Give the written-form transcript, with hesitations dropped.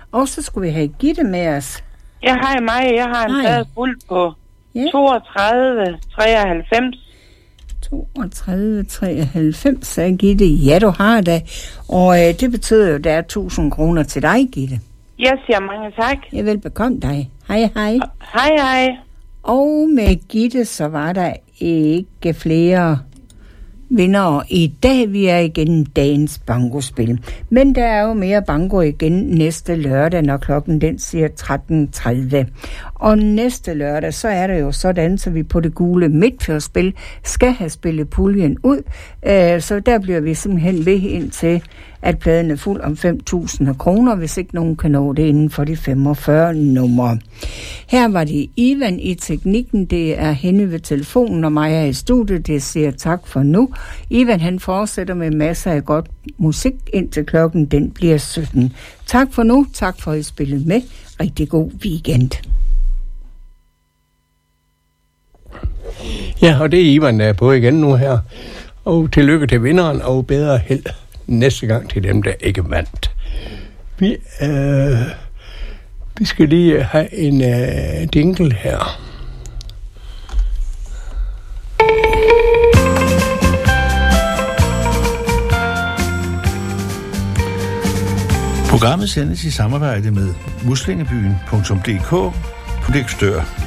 Og så skulle vi have Gitte med os. Ja, hej mig. Jeg har en plade fuld på 32 93. 32 93, sagde Gitte. Ja, du har det. Og det betyder jo, at der er 1000 kroner til dig, Gitte. Jeg siger mange tak. Jeg vil bekomme dig. Hej, hej. Hej, hej. Og med Gitte, så var der ikke flere vinder i dag. Vi er igen dagens bankospil. Men der er jo mere banko igen næste lørdag, når klokken den siger 13.30. Og næste lørdag, så er det jo sådan, så vi på det gule midtfjordsspil skal have spillet puljen ud. Så der bliver vi simpelthen ved indtil, at pladen er fuld om 5.000 kroner, hvis ikke nogen kan nå det inden for de 45 numre. Her var det Ivan i teknikken, det er hende ved telefonen, og mig er i studiet, det siger tak for nu. Ivan han fortsætter med masser af godt musik, indtil klokken den bliver 17. Tak for nu, tak for at I spillede med. Rigtig god weekend. Ja, og det er Ivan, der er på igen nu her. Og tillykke til vinderen, og bedre held næste gang til dem, der ikke vandt. Vi skal lige have en jingle her. Programmet sendes i samarbejde med muslingebyen.dk, Podextør